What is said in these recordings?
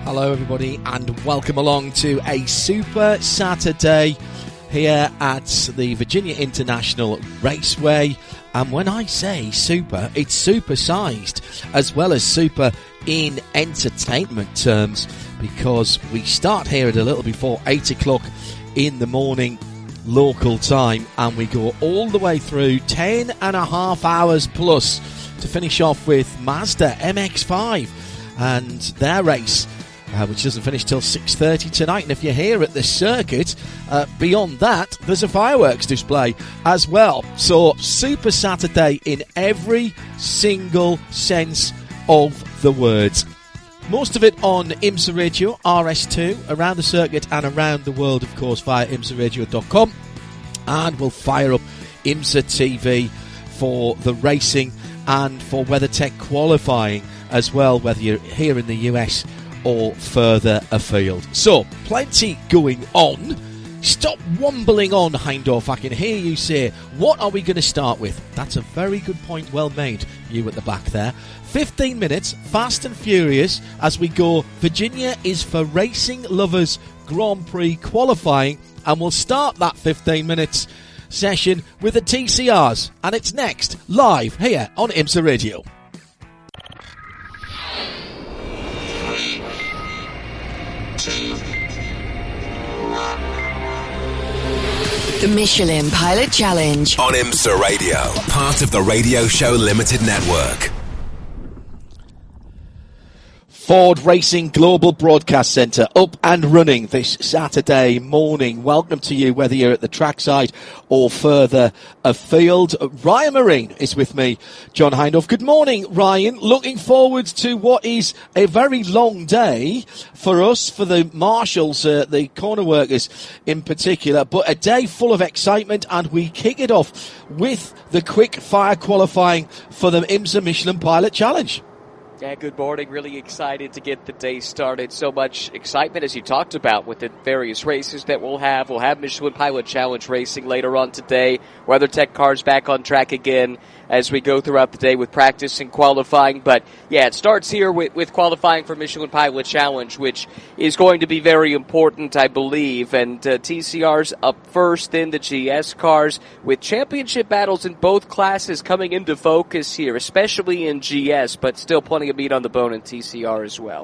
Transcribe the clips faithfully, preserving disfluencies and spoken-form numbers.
Hello everybody and welcome along to a Super Saturday here at the Virginia International Raceway. And when I say super, it's super-sized as well as super in entertainment terms, because we start here at a little before eight o'clock in the morning local time and we go all the way through ten and a half hours plus to finish off with Mazda M X five and their race, Uh, which doesn't finish till six thirty tonight. And if you're here at the circuit, uh, beyond that, there's a fireworks display as well. So, Super Saturday in every single sense of the words. Most of it on IMSA Radio, R S two, around the circuit and around the world, of course, via imsa radio dot com. And we'll fire up IMSA T V for the racing and for WeatherTech qualifying as well, whether you're here in the U S or further afield. So, plenty going on. Stop wombling on, Heindorf. I can hear you say, what are we going to start with? That's a very good point, well made, you at the back there. fifteen minutes, fast and furious, as we go. Virginia is for Racing Lovers Grand Prix qualifying, and we'll start that fifteen minutes session with the T C Rs. And it's next, live here on IMSA Radio. The Michelin Pilot Challenge on IMSA Radio, part of the Radio Show Limited Network. Ford Racing Global Broadcast Centre up and running this Saturday morning. Welcome to you, whether you're at the trackside or further afield. Ryan Marine is with me, John Heindorf. Good morning, Ryan. Looking forward to what is a very long day for us, for the marshals, uh, the corner workers in particular, but a day full of excitement, and we kick it off with the quick fire qualifying for the IMSA Michelin Pilot Challenge. Yeah, good morning. Really excited to get the day started. So much excitement, as you talked about, with the various races that we'll have. We'll have Michelin Pilot Challenge racing later on today. WeatherTech cars back on track again as we go throughout the day with practice and qualifying. But, yeah, it starts here with, with qualifying for Michelin Pilot Challenge, which is going to be very important, I believe. And uh, T C Rs up first, then the G S cars, with championship battles in both classes coming into focus here, especially in G S, but still plenty of meat on the bone in T C R as well.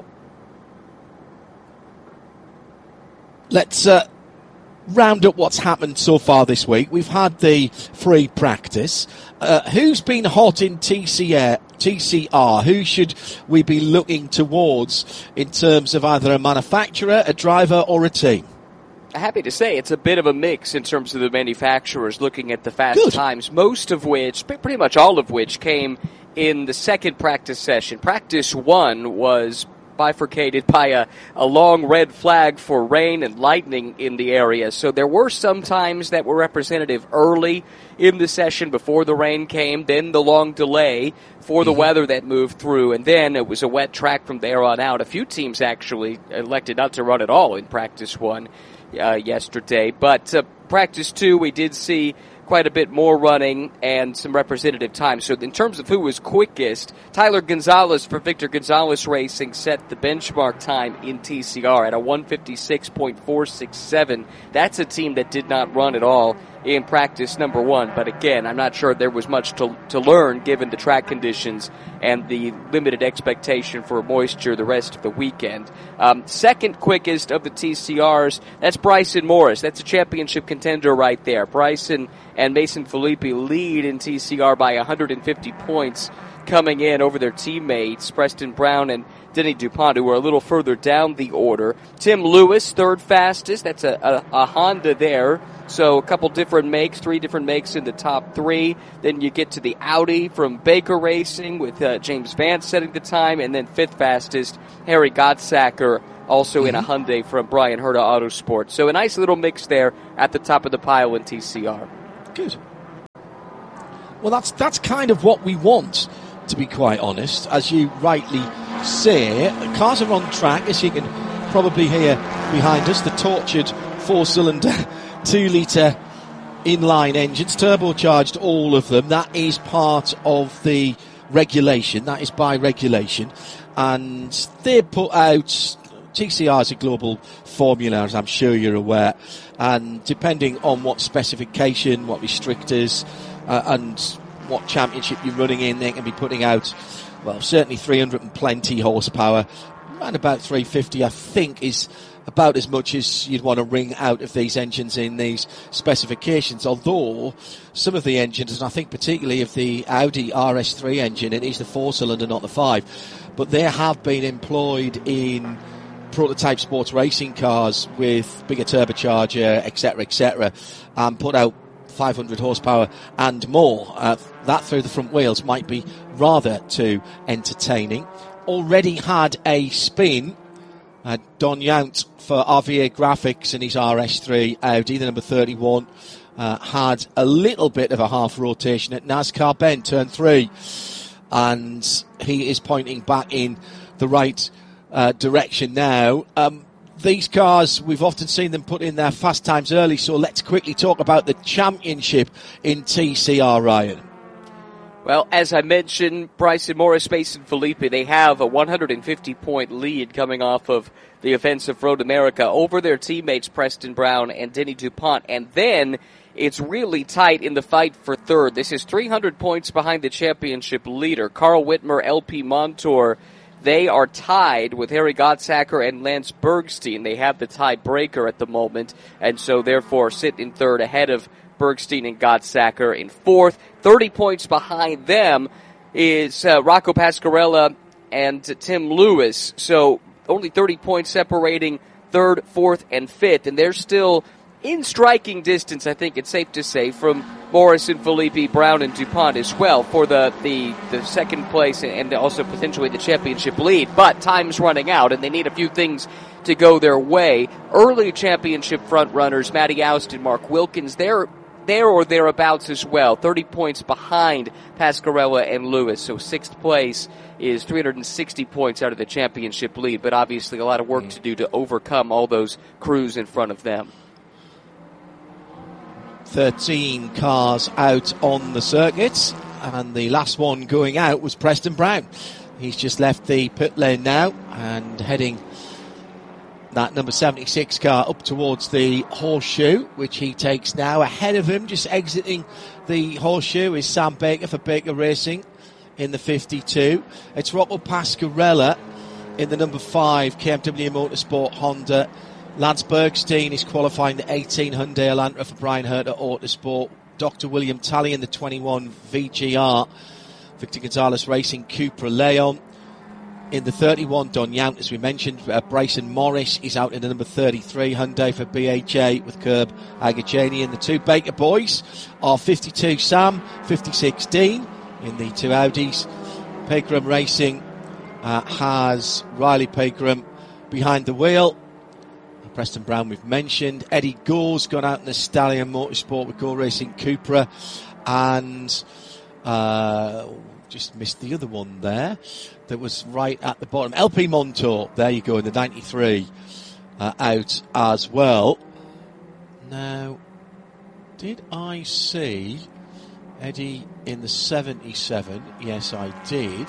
Let's uh, round up what's happened so far this week. We've had the free practice. Uh, who's been hot in T C R? T C R? Who should we be looking towards in terms of either a manufacturer, a driver, or a team? Happy to say it's a bit of a mix in terms of the manufacturers, looking at the fast Good. times, most of which, pretty much all of which, came in the second practice session. Practice one was bifurcated by a, a long red flag for rain and lightning in the area. So there were some times that were representative early in the session before the rain came, then the long delay for the mm-hmm. weather that moved through, and then it was a wet track from there on out. A few teams actually elected not to run at all in practice one uh, yesterday. But uh, practice two, we did see quite a bit more running and some representative time. So in terms of who was quickest, Tyler Gonzalez for Victor Gonzalez Racing set the benchmark time in T C R at a one fifty-six point four six seven. That's a team that did not run at all in practice number one. But again, I'm not sure there was much to, to learn given the track conditions and the limited expectation for moisture the rest of the weekend. Um, second quickest of the T C Rs, that's Bryson Morris. That's a championship contender right there. Bryson and Mason Filippi lead in T C R by one hundred fifty points coming in over their teammates, Preston Brown and Denny DuPont, who were a little further down the order. Tim Lewis, third fastest. That's a, a, a Honda there. So a couple different makes, three different makes in the top three. Then you get to the Audi from Baker Racing with uh, James Vance setting the time. And then fifth fastest, Harry Gottsacker, also mm-hmm. in a Hyundai from Brian Herta Autosport. So a nice little mix there at the top of the pile in T C R. Good. Well, that's that's kind of what we want, to be quite honest. As you rightly say, cars are on track, as you can probably hear behind us. The tortured four-cylinder, two-litre inline engines, turbocharged, all of them. That is part of the regulation. That is by regulation. And they put out T C R is a global formula, as I'm sure you're aware, and depending on what specification, what restrictors, uh, and what championship you're running in, they can be putting out, well, certainly three hundred and plenty horsepower, around about three fifty, I think, is about as much as you'd want to wring out of these engines in these specifications, although some of the engines, and I think particularly of the Audi R S three engine, it is the four-cylinder, not the five, but they have been employed in prototype sports racing cars with bigger turbocharger, et cetera, et cetera, and put out five hundred horsepower and more. Uh, that through the front wheels might be rather too entertaining. Already had a spin, uh, Don Yount for R V A Graphics in his R S three Audi, the number thirty-one, uh, had a little bit of a half rotation at NASCAR Bend, turn three, and he is pointing back in the right uh, direction now. Um, these cars, we've often seen them put in their fast times early, so let's quickly talk about the championship in T C R, Ryan. Well, as I mentioned, Bryson Morris, Mason Filippi, they have a one hundred fifty point lead coming off of the events of Road America over their teammates Preston Brown and Denny DuPont. And then it's really tight in the fight for third. This is three hundred points behind the championship leader, Carl Whitmer, L P Montour. They are tied with Harry Gottsacker and Lance Bergstein. They have the tiebreaker at the moment, and so therefore sit in third ahead of Bergstein and Gottsacker in fourth. thirty points behind them is uh, Rocco Pasquarella and Tim Lewis. So only thirty points separating third, fourth, and fifth. And they're still in striking distance, I think it's safe to say, from Morrison, Filippi, Brown, and DuPont as well for the, the, the second place and also potentially the championship lead. But time's running out, and they need a few things to go their way. Early championship front runners, Matty Oust and Mark Wilkins, they're there or thereabouts as well, thirty points behind Pasquarella and Lewis. So sixth place is three hundred sixty points out of the championship lead, but obviously a lot of work mm. to do to overcome all those crews in front of them. thirteen cars out on the circuit, and the last one going out was Preston Brown. He's just left the pit lane now and heading that number seventy-six car up towards the Horseshoe, which he takes now. Ahead of him, just exiting the Horseshoe, is Sam Baker for Baker Racing in the fifty-two. It's Rocco Pasquarella in the number five, K M W Motorsport Honda. Lance Bergstein is qualifying the eighteen Hyundai Elantra for Brian Herter Autosport. Doctor William Talley in the twenty-one V G R. Victor Gonzalez Racing Cupra Leon. In the thirty-one, Don Yount, as we mentioned. uh, Bryson Morris is out in the number thirty-three Hyundai for B H A with Curb Agajani. And the two Baker boys are fifty-two Sam, fifty-six Dean in the two Audis. Pegram Racing uh, has Riley Pegram behind the wheel. Preston Brown we've mentioned. Eddie Gore's gone out in the Stallion Motorsport with Gore Racing Cupra. And uh, just missed the other one there that was right at the bottom. L P Montour, there you go, in the ninety-three uh, out as well. Now, did I see Eddie in the seventy-seven? Yes, I did.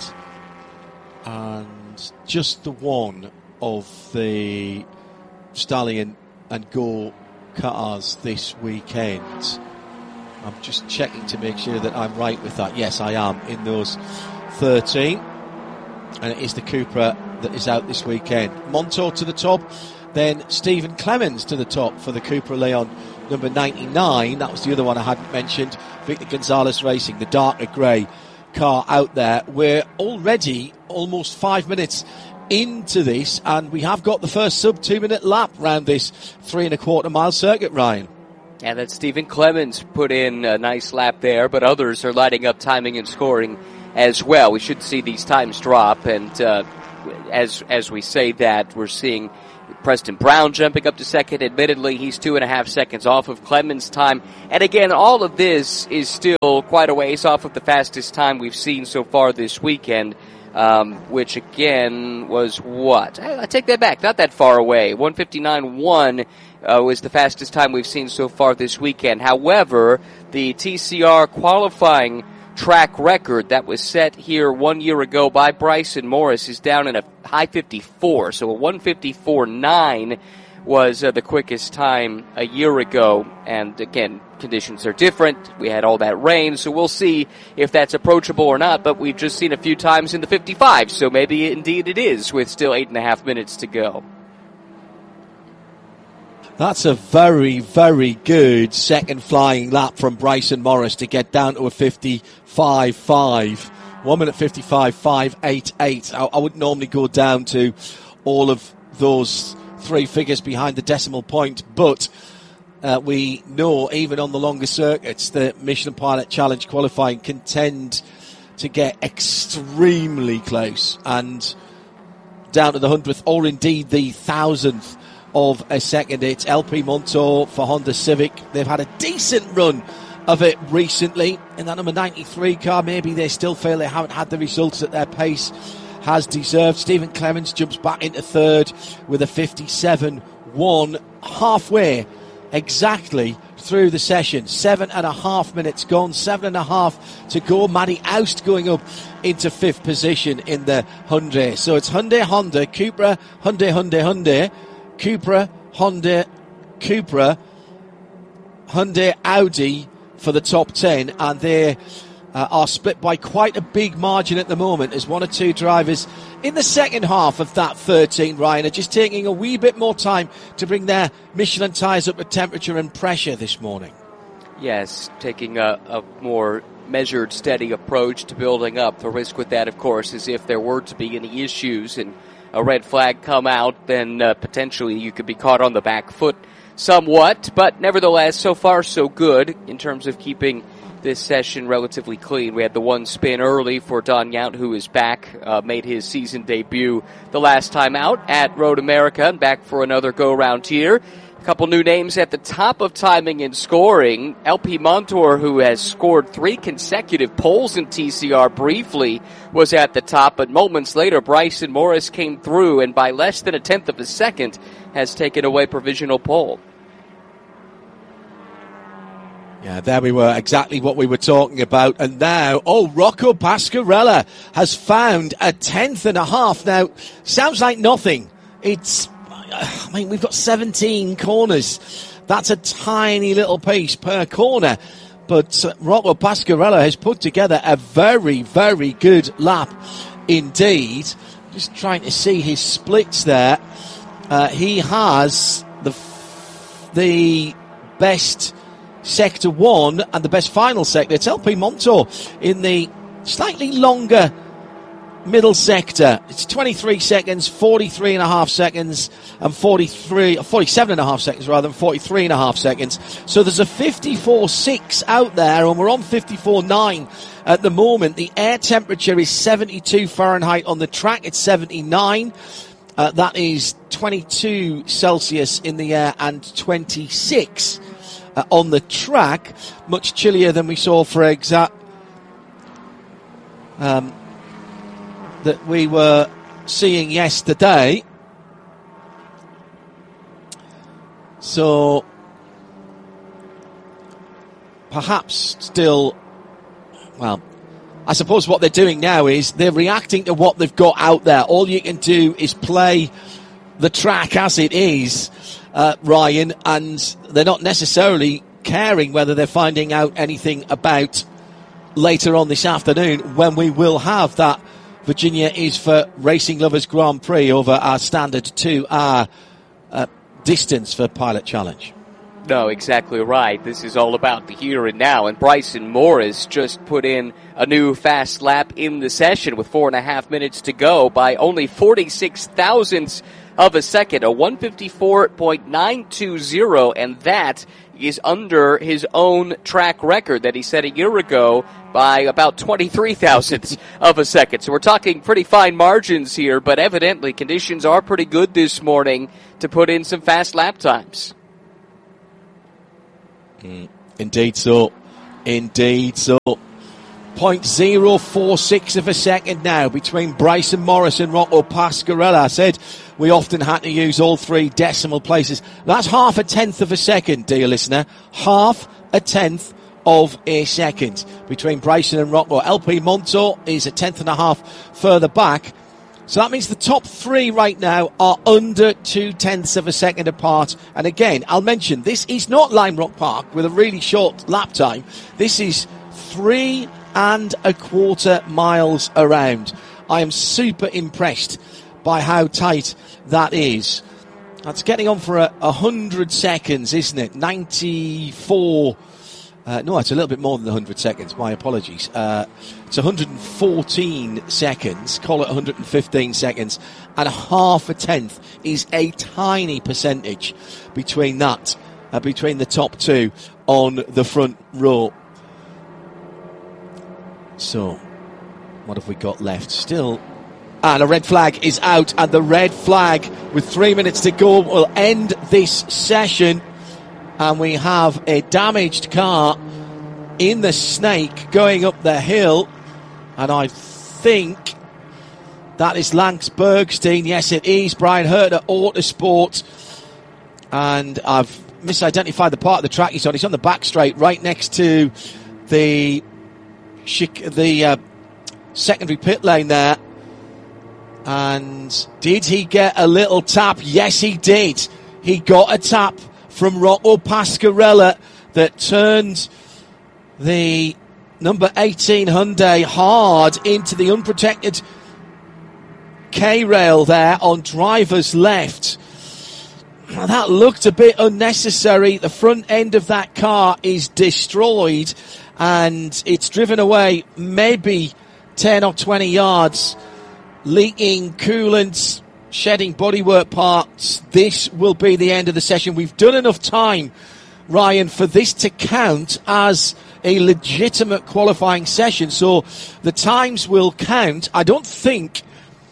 And just the one of the Stallion and Gore cars this weekend. I'm just checking to make sure that I'm right with that. Yes, I am in those thirteen. And it is the Cupra that is out this weekend. Montour to the top, then Stephen Clemens to the top for the Cupra Leon number ninety-nine. That was the other one I hadn't mentioned. Victor Gonzalez Racing, the darker grey car out there. We're already almost five minutes into this, and we have got the first sub two minute lap round this three and a quarter mile circuit, Ryan. And that Stephen Clemens put in a nice lap there, but others are lighting up timing and scoring as well. We should see these times drop, and uh, as as we say that, we're seeing Preston Brown jumping up to second. Admittedly, he's two and a half seconds off of Clemens' time. And again, all of this is still quite a ways off of the fastest time we've seen so far this weekend, um, which again was what? I, I take that back, not that far away. one fifty-nine point one uh, was the fastest time we've seen so far this weekend. However, the T C R qualifying track record that was set here one year ago by Bryson Morris is down in a high fifty-four. So a one fifty-four point nine was uh, the quickest time a year ago. And again, conditions are different. We had all that rain, so we'll see if that's approachable or not. But we've just seen a few times in the fifty-five, so maybe indeed it is with still eight and a half minutes to go. That's a very, very good second flying lap from Bryson Morris to get down to a fifty-five five. one minute fifty-five five eighty-eight. I, I wouldn't normally go down to all of those three figures behind the decimal point, but uh, we know even on the longer circuits the Michelin Pilot Challenge qualifying can tend to get extremely close and down to the hundredth or indeed the thousandth of a second. It's L P Montour for Honda Civic. They've had a decent run of it recently. In that number ninety-three car, maybe they still feel they haven't had the results that their pace has deserved. Stephen Clements jumps back into third with a fifty-seven one, halfway exactly through the session. Seven and a half minutes gone, seven and a half to go. Matty Oust going up into fifth position in the Hyundai. So it's Hyundai, Honda, Cupra, Hyundai, Hyundai, Hyundai, Cupra, Honda, Cupra, Hyundai, Audi for the top ten, and they uh, are split by quite a big margin at the moment as one or two drivers in the second half of that thirteen, Ryan, are just taking a wee bit more time to bring their Michelin tyres up to temperature and pressure this morning. Yes, taking a, a more measured, steady approach to building up. The risk with that, of course, is if there were to be any issues and a red flag come out, then uh, potentially you could be caught on the back foot somewhat. But nevertheless, so far so good in terms of keeping this session relatively clean. We had the one spin early for Don Yount, who is back, uh, made his season debut the last time out at Road America, and back for another go-round here. A couple new names at the top of timing and scoring. L P Montour, who has scored three consecutive poles in T C R briefly, was at the top, but moments later Bryson Morris came through and by less than a tenth of a second has taken away provisional pole. Yeah, there we were, exactly what we were talking about. And now, oh, Rocco Pasquarella has found a tenth and a half. Now, sounds like nothing. It's, I mean, we've got seventeen corners. That's a tiny little piece per corner. But uh, Rocco Pasquarella has put together a very, very good lap indeed. Just trying to see his splits there. Uh, he has the the best sector one and the best final sector. It's L P Montour in the slightly longer middle sector. It's twenty-three seconds, forty-three and a half seconds, and forty-three, forty-seven and a half seconds rather than forty-three and a half seconds. So there's a fifty-four six out there, and we're on fifty-four nine at the moment. The air temperature is seventy-two Fahrenheit on the track. It's seventy-nine. Uh, that is twenty-two Celsius in the air and twenty-six uh, on the track. Much chillier than we saw, for exact. Um, that we were seeing yesterday. So perhaps still, well, I suppose what they're doing now is they're reacting to what they've got out there. All you can do is play the track as it is, uh, Ryan, and they're not necessarily caring whether they're finding out anything about later on this afternoon when we will have that Virginia is for Racing Lovers Grand Prix over our standard two-hour uh, distance for Pilot Challenge. No, exactly right. This is all about the here and now. And Bryson Morris just put in a new fast lap in the session with four and a half minutes to go by only forty-six thousandths of a second, a one fifty-four point nine two zero, and that is under his own track record that he set a year ago by about twenty-three thousandths of a second. So we're talking pretty fine margins here, but evidently conditions are pretty good this morning to put in some fast lap times. Mm, indeed so. Indeed so. zero point zero four six of a second now between Bryson Morris and Rocco Pasquarella. I said we often had to use all three decimal places. That's half a tenth of a second, dear listener. Half a tenth of a second between Bryson and Rocco. L P Monto is a tenth and a half further back. So that means the top three right now are under two tenths of a second apart. And again, I'll mention, this is not Lime Rock Park with a really short lap time. This is three and a quarter miles around. I am super impressed by how tight that is. That's getting on for a, a hundred seconds, isn't it? ninety-four. Uh, no, it's a little bit more than one hundred seconds. My apologies. Uh, it's one hundred fourteen seconds. Call it one hundred fifteen seconds. And half a tenth is a tiny percentage between that, uh, between the top two on the front row. So, what have we got left? Still. And a red flag is out, and the red flag with three minutes to go will end this session. And we have a damaged car in the Snake going up the hill. And I think that is Lance Bergstein. Yes, it is. Brian Herter, Autosport. And I've misidentified the part of the track he's on. He's on the back straight right next to the, the uh, secondary pit lane there. And did he get a little tap? Yes, he did. He got a tap from Rocco Pascarella that turned the number eighteen Hyundai hard into the unprotected K-rail there on driver's left. That looked a bit unnecessary. The front end of that car is destroyed and it's driven away maybe ten or twenty yards, leaking coolant, shedding bodywork parts. This will be the end of the session. We've done enough time, Ryan, for this to count as a legitimate qualifying session. So the times will count. I don't think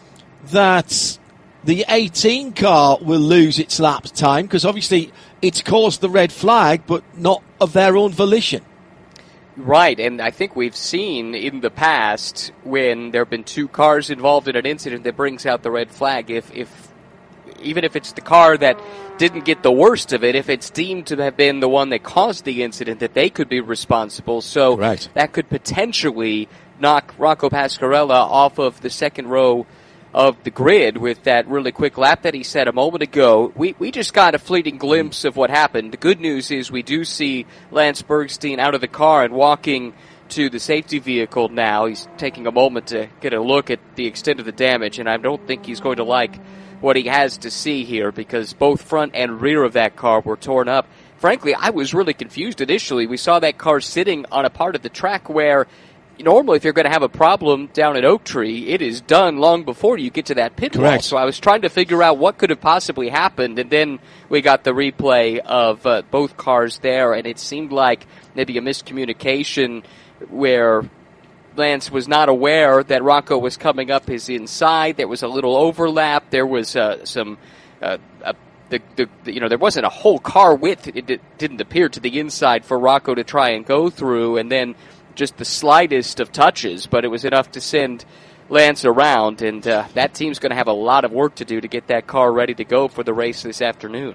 that the eighteen car will lose its lap time because obviously it's caused the red flag, but not of their own volition. Right, and I think we've seen in the past when there have been two cars involved in an incident that brings out the red flag, if, if even if it's the car that didn't get the worst of it, if it's deemed to have been the one that caused the incident, that they could be responsible. So Correct. That could potentially knock Rocco Pascarella off of the second row of the grid with that really quick lap that he said a moment ago. We we just got a fleeting glimpse of what happened. The good news is we do see Lance Bergstein out of the car and walking to the safety vehicle now. He's taking a moment to get a look at the extent of the damage, and I don't think he's going to like what he has to see here because both front and rear of that car were torn up. Frankly, I was really confused initially. We saw that car sitting on a part of the track where normally, if you're going to have a problem down at Oak Tree, it is done long before you get to that pit wall. Correct. So I was trying to figure out what could have possibly happened, and then we got the replay of uh, both cars there, and it seemed like maybe a miscommunication where Lance was not aware that Rocco was coming up his inside. There was a little overlap. There was uh, some... Uh, a The, the, the, you know, there wasn't a whole car width. It, it didn't appear to the inside for Rocco to try and go through, and then just the slightest of touches, but it was enough to send Lance around, and uh, that team's going to have a lot of work to do to get that car ready to go for the race this afternoon.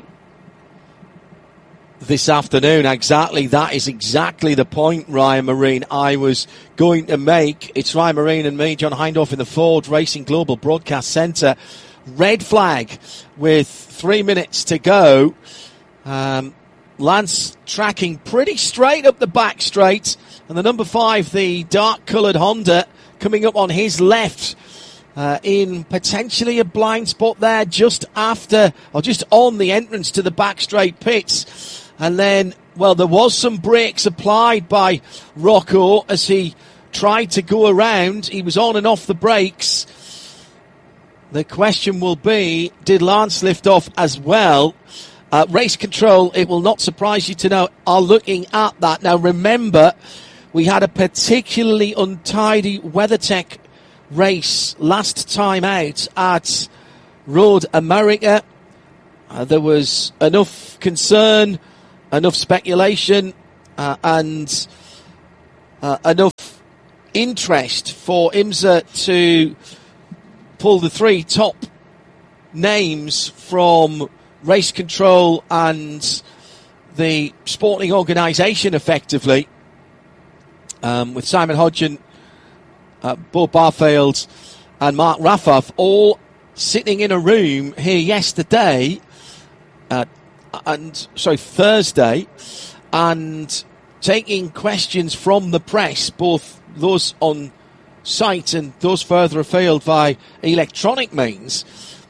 This afternoon, exactly. That is exactly the point, Ryan Marine, I was going to make. It's Ryan Marine and me, John Hindhaugh, in the Ford Racing Global Broadcast Centre. Red flag with three minutes to go. Um, Lance tracking pretty straight up the back straight. And the number five, the dark-coloured Honda, coming up on his left uh, in potentially a blind spot there just after, or just on the entrance to the back straight pits. And then, well, there was some brakes applied by Rocco as he tried to go around. He was on and off the brakes. The question will be, did Lance lift off as well? Uh, race control, it will not surprise you to know, are looking at that. Now remember, we had a particularly untidy WeatherTech race last time out at Road America. Uh, there was enough concern, enough speculation, uh, and uh, enough interest for IMSA to pull the three top names from race control and the sporting organisation effectively um, with Simon Hodgson, uh, Bo Barfield and Mark Raffoff all sitting in a room here yesterday, uh, and sorry, Thursday, and taking questions from the press, both those on site and those further afield by electronic means.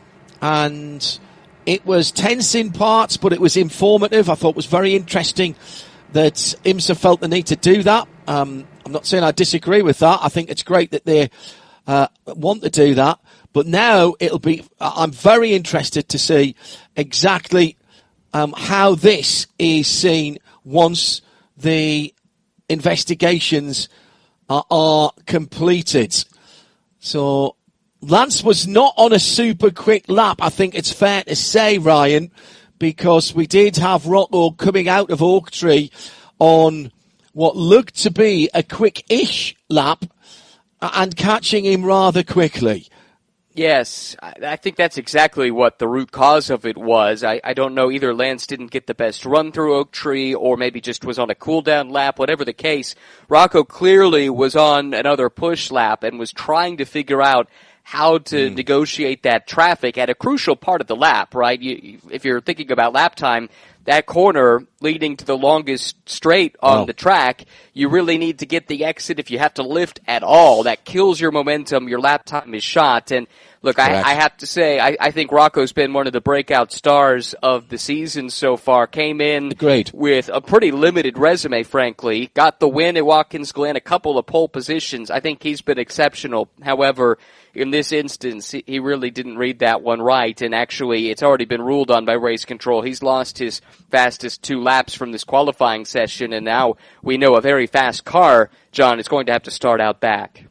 And it was tense in parts, but it was informative. I thought it was very interesting that IMSA felt the need to do that. Um, I'm not saying I disagree with that. I think it's great that they uh, want to do that. But now it'll be, I'm very interested to see exactly um, how this is seen once the investigations are, are completed. So Lance was not on a super quick lap, I think it's fair to say, Ryan, because we did have Rocco coming out of Oak Tree on what looked to be a quick-ish lap and catching him rather quickly. Yes, I think that's exactly what the root cause of it was. I, I don't know, either Lance didn't get the best run through Oak Tree or maybe just was on a cool-down lap, whatever the case. Rocco clearly was on another push lap and was trying to figure out how to mm. negotiate that traffic at a crucial part of the lap, right? You, if you're thinking about lap time, that corner leading to the longest straight on oh. the track, you really need to get the exit if you have to lift at all. That kills your momentum. Your lap time is shot. And look, I, I have to say, I, I think Rocco's been one of the breakout stars of the season so far. Came in Great. with a pretty limited resume, frankly. Got the win at Watkins Glen, a couple of pole positions. I think he's been exceptional. However, in this instance, he really didn't read that one right, and actually it's already been ruled on by race control. He's lost his fastest two laps from this qualifying session, and now we know a very fast car, John, is going to have to start out back.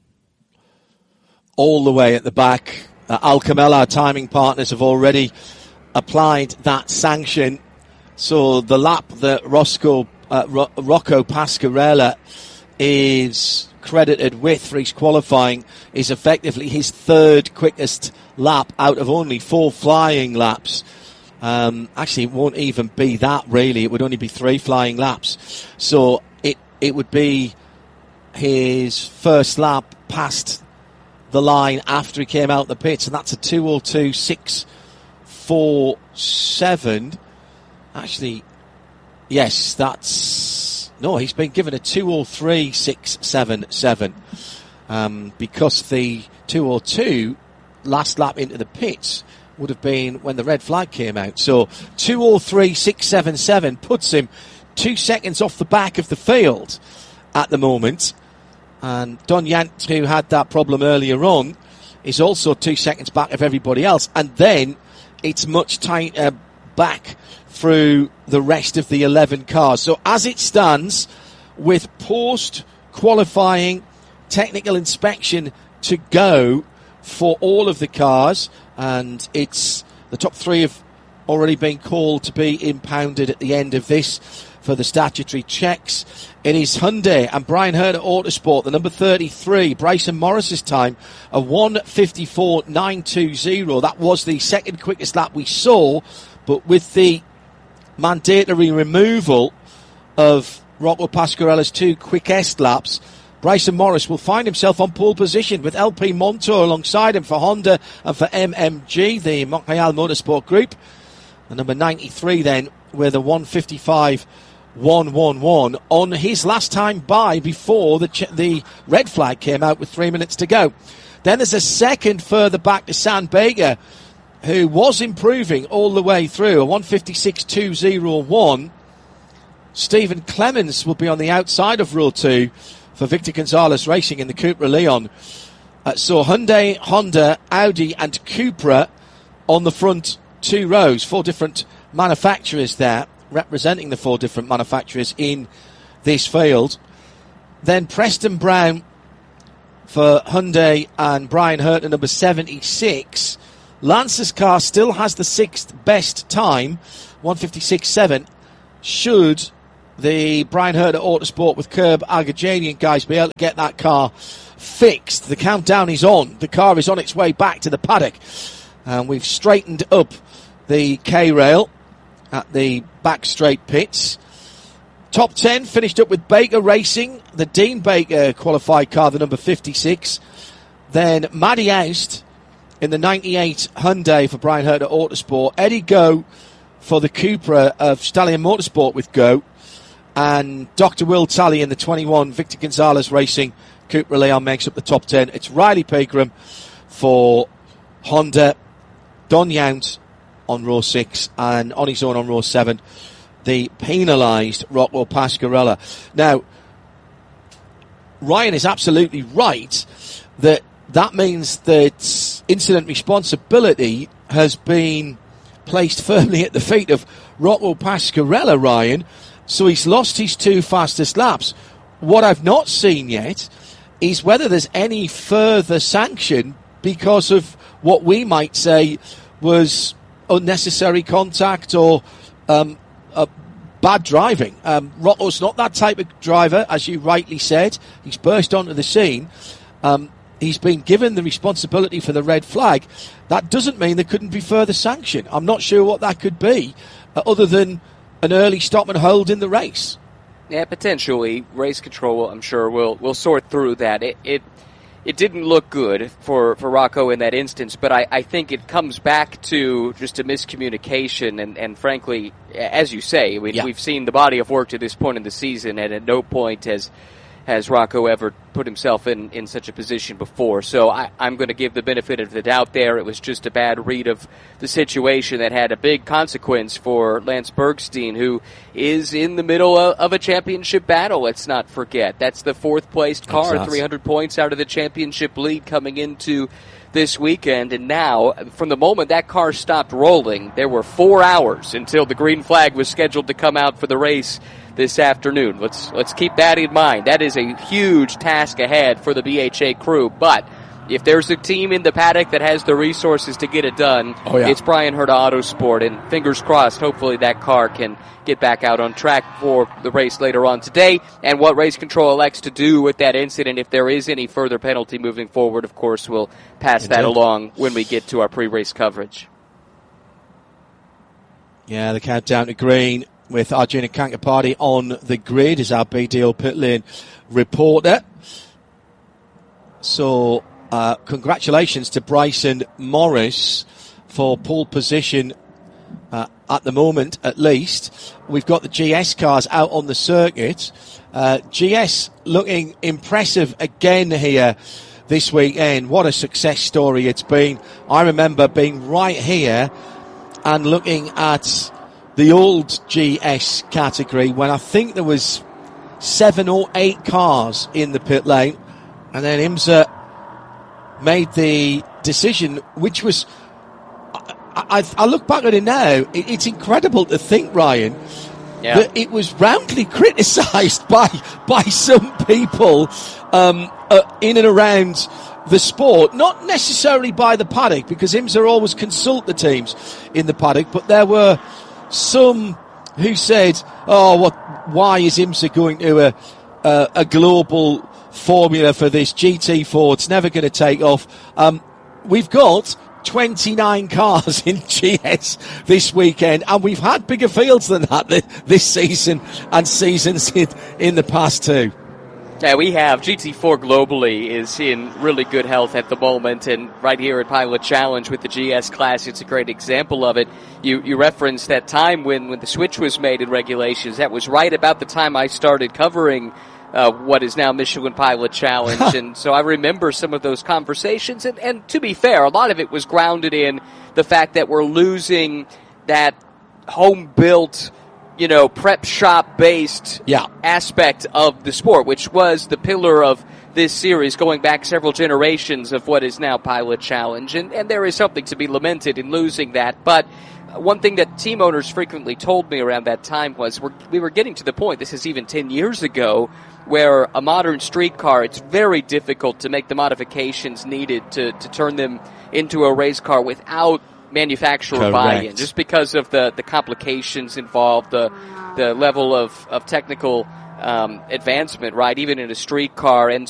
All the way at the back. Uh, Alcamel, our timing partners, have already applied that sanction. So the lap that Roscoe, uh, Ro- Rocco Pasquarella is credited with for his qualifying is effectively his third quickest lap out of only four flying laps. Um, actually, it won't even be that, really. It would only be three flying laps. So it it would be his first lap past the line after he came out the pits, and that's a two oh two point six four seven. Actually, yes, that's... No, he's been given a two oh three point six seven seven um, because the two oh two last lap into the pits would have been when the red flag came out. So two oh three point six seven seven puts him two seconds off the back of the field at the moment. And Don Yant, who had that problem earlier on, is also two seconds back of everybody else. And then it's much tighter back through the rest of the eleven cars. So as it stands, with post-qualifying technical inspection to go for all of the cars, and it's the top three have already been called to be impounded at the end of this for the statutory checks. It is Hyundai and Brian Hurt at Autosport, the number thirty-three, Bryson Morris's time, a one fifty-four point nine two oh. That was the second quickest lap we saw, but with the mandatory removal of Rocco Pasquarella's two quickest laps, Bryson Morris will find himself on pole position with L P Montour alongside him for Honda and for M M G, the Montreal Motorsport Group. And number ninety-three then with a one fifty-five point one eleven on his last time by before the ch- the red flag came out with three minutes to go. Then there's a second further back to Sam Baker, who was improving all the way through, a one fifty-six point two oh one. Stephen Clemens will be on the outside of row two for Victor Gonzalez Racing in the Cupra Leon. Uh, so Hyundai, Honda, Audi and Cupra on the front two rows, four different manufacturers there, representing the four different manufacturers in this field. Then Preston Brown for Hyundai and Brian Hurt at number seventy-six. Lance's car still has the sixth best time, one fifty-six point seven. Should the Brian Hurt at Autosport with Curb Agajanian guys be able to get that car fixed? The countdown is on. The car is on its way back to the paddock. And we've straightened up the K-rail at the back straight pits. top ten finished up with Baker Racing, the Dean Baker qualified car, the number fifty-six. Then Maddie Oust in the ninety-eight Hyundai for Brian Herter Autosport. Eddie Go for the Cupra of Stallion Motorsport with Go. And Doctor Will Talley in the twenty-one Victor Gonzalez Racing Cupra Leon makes up the top ten. It's Riley Pegram for Honda, Don Yount on row six, and on his own on row seven, the penalised Rockwell Pasquarella. Now, Ryan is absolutely right that that means that incident responsibility has been placed firmly at the feet of Rockwell Pasquarella, Ryan, so he's lost his two fastest laps. What I've not seen yet is whether there's any further sanction because of what we might say was unnecessary contact or um, uh, bad driving. Um, Rocco's not that type of driver, as you rightly said. He's burst onto the scene. Um, he's been given the responsibility for the red flag. That doesn't mean there couldn't be further sanction. I'm not sure what that could be, uh, other than an early stop and hold in the race. Yeah, potentially. Race control, I'm sure, will will sort through that. It it, it didn't look good for, for Rocco in that instance, but I, I think it comes back to just a miscommunication, and, and frankly, as you say, we, yeah. we've seen the body of work to this point in the season, and at no point has has Rocco ever put himself in, in such a position before. So I, I'm going to give the benefit of the doubt there. It was just a bad read of the situation that had a big consequence for Lance Bergstein, who is in the middle of, of a championship battle, let's not forget. That's the fourth-placed car, That's three hundred points out of the championship lead coming into this weekend. And now, from the moment that car stopped rolling, there were four hours until the green flag was scheduled to come out for the race this afternoon. Let's let's keep that in mind. That is a huge task ahead for the B H A crew. But if there's a team in the paddock that has the resources to get it done, oh, yeah. it's Brian Herta Autosport. And fingers crossed, hopefully that car can get back out on track for the race later on today. And what race control elects to do with that incident, if there is any further penalty moving forward, of course, we'll pass Indeed. that along when we get to our pre-race coverage. Yeah, the countdown to green with Arjuna Kankapati on the grid as our B D O pit lane reporter. So, uh, congratulations to Bryson Morris for pole position uh, at the moment, at least. We've got the G S cars out on the circuit. Uh, G S looking impressive again here this weekend. What a success story it's been. I remember being right here and looking at the old G S category when I think there was seven or eight cars in the pit lane, and then IMSA made the decision, which was, I, I, I look back at it now, it, it's incredible to think, Ryan, yeah. that it was roundly criticised by by some people um, uh, in and around the sport, not necessarily by the paddock, because IMSA always consult the teams in the paddock, but there were some who said, "Oh, what? Why is IMSA going to a a, a global formula for this G T four? It's never going to take off." Um, we've got twenty-nine cars in G S this weekend, and we've had bigger fields than that this season and seasons in, in the past too. Yeah, we have. G T four globally is in really good health at the moment, and right here at Pilot Challenge with the G S class, it's a great example of it. You you referenced that time when, when the switch was made in regulations. That was right about the time I started covering uh, what is now Michelin Pilot Challenge, and so I remember some of those conversations, and, and to be fair, a lot of it was grounded in the fact that we're losing that home-built, you know, prep shop based yeah. aspect of the sport, which was the pillar of this series going back several generations of what is now Pilot Challenge. And, and there is something to be lamented in losing that. But one thing that team owners frequently told me around that time was we're, we were getting to the point, this is even ten years ago, where a modern street car, it's very difficult to make the modifications needed to, to turn them into a race car without manufacturer Correct. buy-in, just because of the, the complications involved, the the level of, of technical um, advancement, right, even in a street car. And